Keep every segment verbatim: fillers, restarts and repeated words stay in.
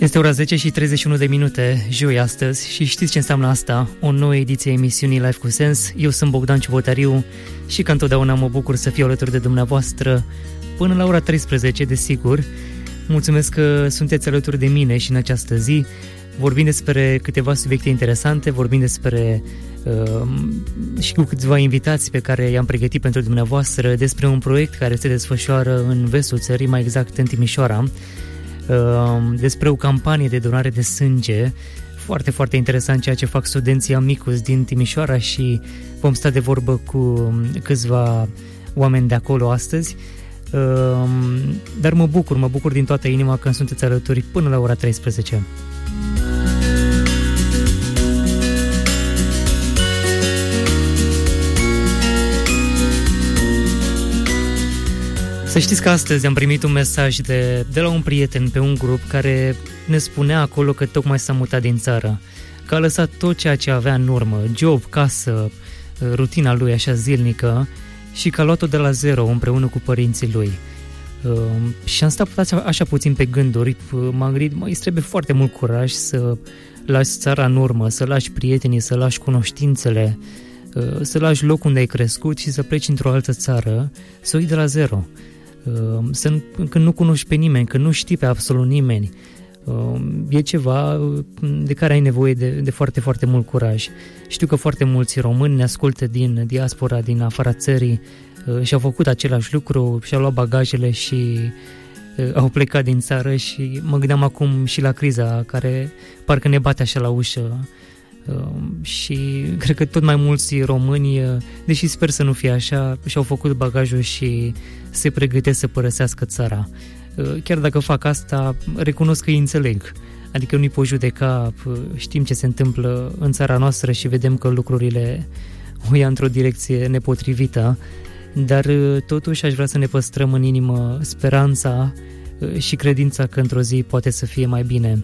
Este ora zece și treizeci și unu de minute, joi astăzi, și știți ce înseamnă asta? O nouă ediție a emisiunii Life cu Sens. Eu sunt Bogdan Ciobotariu și ca întotdeauna mă bucur să fiu alături de dumneavoastră până la ora treisprezece, desigur. Mulțumesc că sunteți alături de mine și în această zi. Vorbim despre câteva subiecte interesante, vorbim despre uh, și cu câțiva invitați pe care i-am pregătit pentru dumneavoastră, despre un proiect care se desfășoară în vestul țării, mai exact în Timișoara, despre o campanie de donare de sânge. Foarte, foarte interesant ceea ce fac studenții Amicus din Timișoara și vom sta de vorbă cu câțiva oameni de acolo astăzi. Dar mă bucur, mă bucur din toată inima că sunteți alături până la ora treisprezece. Să știți că astăzi am primit un mesaj de, de la un prieten pe un grup care ne spunea acolo că tocmai s-a mutat din țară, că a lăsat tot ceea ce avea în urmă, job, casă, rutina lui așa zilnică, și că a luat-o de la zero împreună cu părinții lui. Uh, și am stat așa, așa puțin pe gânduri, m-am gândit, mă, îți trebuie foarte mult curaj să lași țara în urmă, să lași prietenii, să lași cunoștințele, uh, să lași locul unde ai crescut și să pleci într-o altă țară, să o iei de la zero. Să, când nu cunoști pe nimeni, când nu știi pe absolut nimeni, e ceva de care ai nevoie de, de foarte, foarte mult curaj. Știu că foarte mulți români ne ascultă din diaspora, din afara țării, și au făcut același lucru, și-au luat bagajele și au plecat din țară. Și mă gândeam acum și la criza care parcă ne bate așa la ușă. Și cred că tot mai mulți români, deși sper să nu fie așa, și-au făcut bagajul și se pregătesc să părăsească țara. Chiar dacă fac asta, recunosc că îi înțeleg. Adică nu-i pot judeca, știm ce se întâmplă în țara noastră și vedem că lucrurile o ia într-o direcție nepotrivită, dar totuși aș vrea să ne păstrăm în inimă speranța și credința că într-o zi poate să fie mai bine.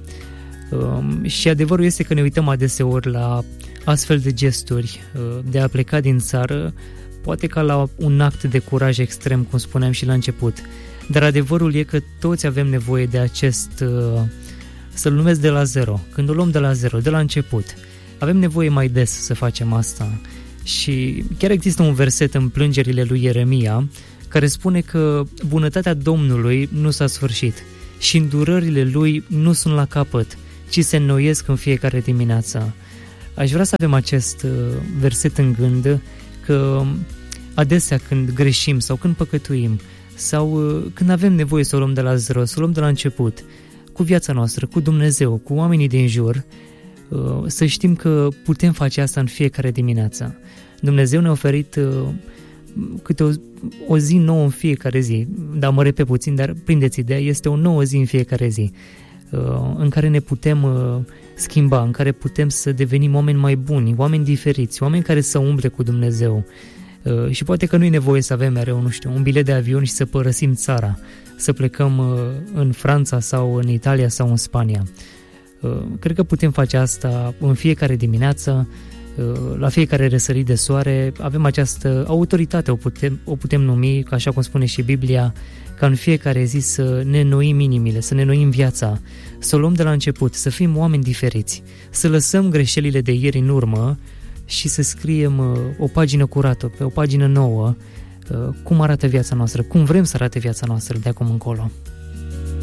Um, și adevărul este că ne uităm adeseori la astfel de gesturi, uh, de a pleca din țară, poate ca la un act de curaj extrem, cum spuneam și la început. Dar adevărul e că toți avem nevoie de acest, uh, să-l numesc de la zero. Când o luăm de la zero, de la început, avem nevoie mai des să facem asta. Și chiar există un verset în Plângerile lui Ieremia care spune că bunătatea Domnului nu s-a sfârșit și îndurările lui nu sunt la capăt, ci se înnoiesc în fiecare dimineață. Aș vrea să avem acest verset în gând, că adesea când greșim sau când păcătuim sau când avem nevoie să o luăm de la zero, să o luăm de la început, cu viața noastră, cu Dumnezeu, cu oamenii din jur, să știm că putem face asta în fiecare dimineață. Dumnezeu ne-a oferit câte o, o zi nouă în fiecare zi. Da, mă repet puțin, dar prindeți ideea, este o nouă zi în fiecare zi, în care ne putem schimba, în care putem să devenim oameni mai buni, oameni diferiți, oameni care să umble cu Dumnezeu. Și poate că nu e nevoie să avem mereu, nu știu, un bilet de avion și să părăsim țara, să plecăm în Franța sau în Italia sau în Spania. Cred că putem face asta în fiecare dimineață, la fiecare răsărit de soare. Avem această autoritate, o putem, o putem numi, așa cum spune și Biblia, ca în fiecare zi să ne înnoim inimile, să ne înnoim viața, să o luăm de la început, să fim oameni diferiți, să lăsăm greșelile de ieri în urmă și să scriem o pagină curată, pe o pagină nouă, cum arată viața noastră, cum vrem să arate viața noastră de acum încolo.